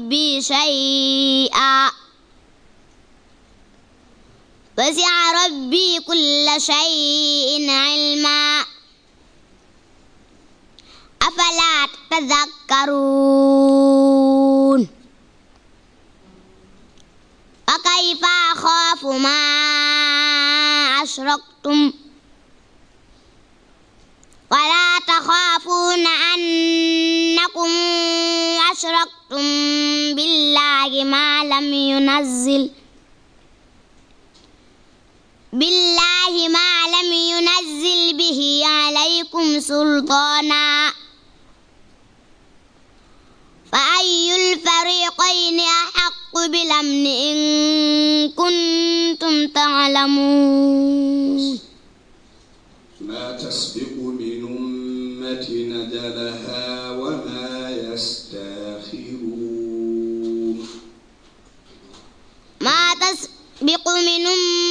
ربي شيئا وسع ربي كل شيء علما أفلا تتذكرون وكيف أخاف ما أشركتم ولا تخافون أنكم أشركتم بالله ما لم ينزل به عليكم سلطانا فأي الفريقين أحق بالأمن إن كنتم تعلمون ما تسبق من أمة نجلها وما يستاخرون ما تسبق من